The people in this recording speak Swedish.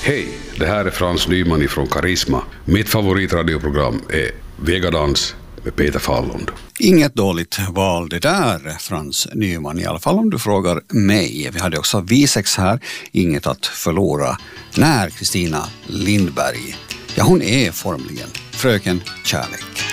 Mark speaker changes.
Speaker 1: Hej, det här är Frans Nyman ifrån Karisma. Mitt favoritradioprogram är Vegadans med Peter Fallund.
Speaker 2: Inget dåligt val det där, Frans Nyman, i alla fall om du frågar mig. Vi hade också V6 här, Inget att förlora, när Kristina Lindberg, ja hon är formligen fröken Kärlek.